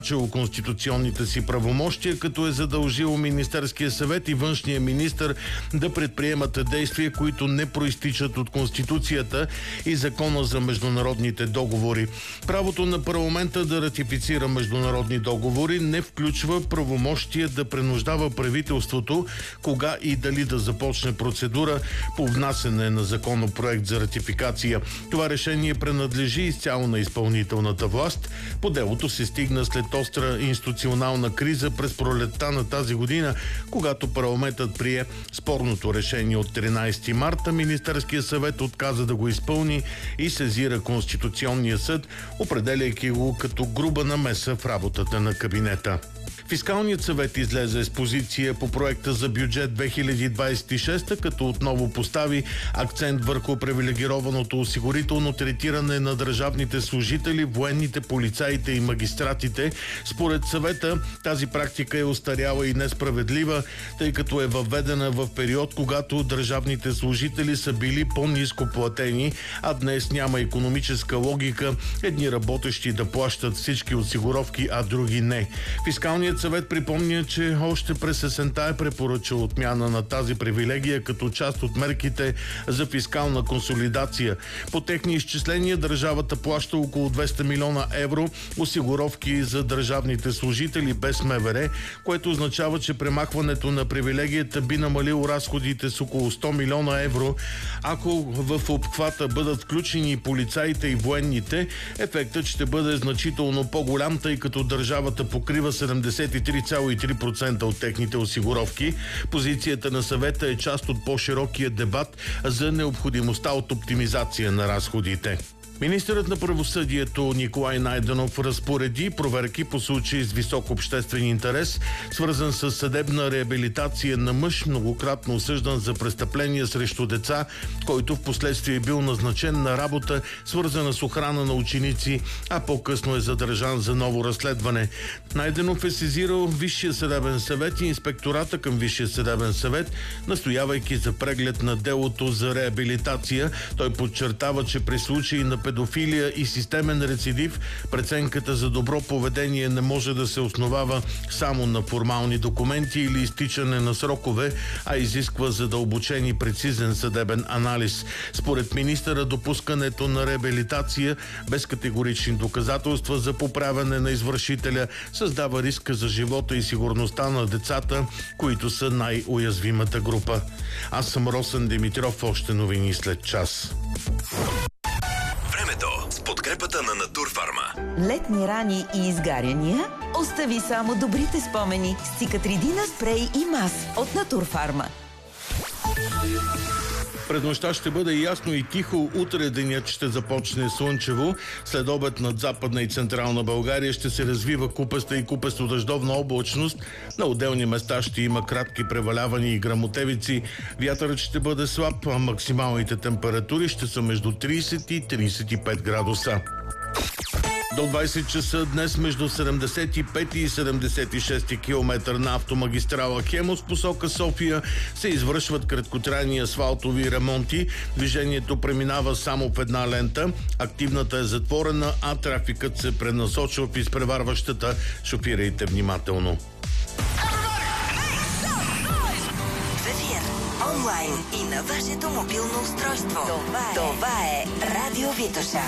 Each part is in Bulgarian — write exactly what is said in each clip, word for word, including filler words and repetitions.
конституционните си правомощия, като е задължило Министерския съвет и външния министър да предприемат действия, които не проистичат от Конституцията и Закона за международните договори. Правото на парламента да ратифицира международни договори не включва правомощие да принуждава правителството кога и дали да започне процедура по внасяне на законопроект за ратификация. Това решение принадлежи изцяло на изпълнителната власт. По делото се стигна след остра институционална криза през пролетта на тази година, когато парламентът прие спорното решение от тринайсети марта. Министерския съвет отказа да го изпълни и сезира Конституционния съд, определяйки го като груба намеса в работата на кабинета. Фискалният съвет излезе с позиция по проекта за бюджет две хиляди двайсет и шеста, като отново постави акцент върху привилегированото осигурително третиране на държавните служители, военните, полицаите и магистратите. Според съвета тази практика е остаряла и несправедлива, тъй като е въведена в период, когато държавните служители са били по-ниско платени, а днес няма икономическа логика едни работещи да плащат всички осигуровки, а други не. Фискалният съвет припомня, че още през есента е препоръчал отмяна на тази привилегия като част от мерките за фискална консолидация. По техни изчисления държавата плаща около двеста милиона евро осигуровки за държавните служители без МВР, което означава, че премахването на привилегията би намалило разходите с около сто милиона евро. Ако в обхвата бъдат включени полицаите и военните, ефектът ще бъде значително по-голям, тъй като държавата покрива седемдесет и три цяло и три процента от техните осигуровки. Позицията на съвета е част от по-широкия дебат за необходимостта от оптимизация на разходите. Министърът на правосъдието Николай Найденов разпореди проверки по случаи с висок обществен интерес, свързан с съдебна реабилитация на мъж, многократно осъждан за престъпления срещу деца, който в последствие е бил назначен на работа, свързана с охрана на ученици, а по-късно е задържан за ново разследване. Найденов е сезирал Висшия съдебен съвет и инспектората към Висшия съдебен съвет, настоявайки за преглед на делото за реабилитация. Той подчертава, че при случаи на педофилия и системен рецидив, преценката за добро поведение не може да се основава само на формални документи или изтичане на срокове, а изисква задълбочен и прецизен съдебен анализ. Според министъра, допускането на реабилитация без категорични доказателства за поправяне на извършителя създава риска за живота и сигурността на децата, които са най-уязвимата група. Аз съм Росен Димитров, още новини след час. С подкрепата на Натурфарма. Летни рани и изгаряния? Остави само добрите спомени с Циcatrидина спрей и мас от Натурфарма. През нощта ще бъде ясно и тихо. Утре денят ще започне слънчево. След обед над Западна и Централна България ще се развива купеста и купесто-дъждовна облачност. На отделни места ще има кратки превалявания и гръмотевици. Вятърът ще бъде слаб, а максималните температури ще са между трийсет и трийсет и пет градуса. До двайсет часа днес между седемдесет и пети и седемдесет и шести километър на автомагистрала Хемус посока София се извършват краткотрайни асфалтови ремонти. Движението преминава само в една лента. Активната е затворена, а трафикът се пренасочва в изпреварващата. Шофирайте внимателно. В ефир, онлайн и на вашето мобилно устройство. Това е, Това е Радио Витоша.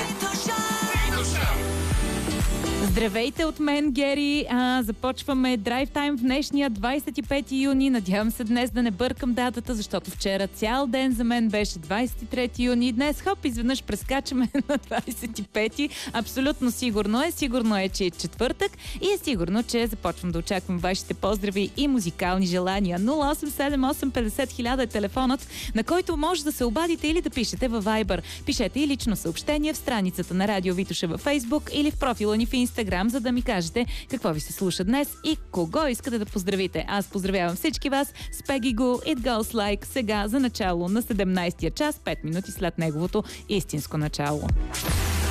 Здравейте от мен, Гери. А, започваме драйв тайм в днешния двайсет и пети юни. Надявам се днес да не бъркам датата, защото вчера цял ден за мен беше двайсет и трети юни. Днес хоп, изведнъж прескачаме на двайсет и пети. Абсолютно сигурно е. Сигурно е, че е четвъртък и е сигурно, че започвам да очаквам вашите поздрави и музикални желания. нула осем седем осем петдесет хиляда е телефонът, на който може да се обадите или да пишете във Viber. Пишете и лично съобщение в страницата на Радио Витоша във Facebook или в профила ни в Instagram, за да ми кажете какво ви се слуша днес и кого искате да поздравите. Аз поздравявам всички вас с Peggy Gou, It Goes Like, сега за начало на седемнайсетия час, пет минути след неговото истинско начало.